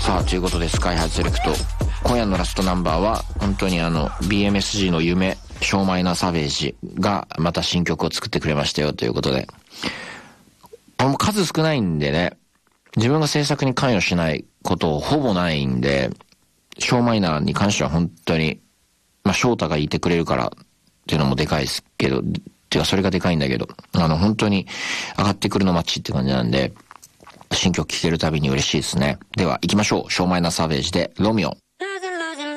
さあ、ということでスカイハイセレクト。今夜のラストナンバーは、本当にBMSG の夢、ショーマイナーサベージがまた新曲を作ってくれましたよということで。もう数少ないんでね、自分が制作に関与しないことほぼないんで、ショーマイナーに関しては本当に、翔太がいてくれるからっていうのもでかいですけど、てかそれがでかいんだけど、本当に上がってくるの待ちって感じなんで、新曲聴けるたびに嬉しいですね。では行きましょう。ショーマイナーサベージでロミオ。